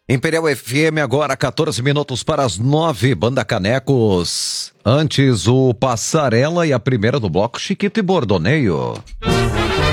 Imperial FM agora, 14 minutos para as 9, Banda Canecos. Antes o Passarela e a primeira do bloco, Chiquito e Bordoneio.